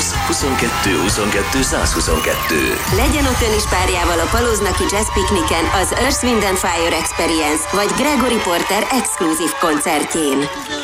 + 22 22 122. Legyen ott ön is párjával a Paloznaki Jazz Picnicen, az Earth, Wind & Fire Experience vagy Gregory Porter exkluzív koncertjén.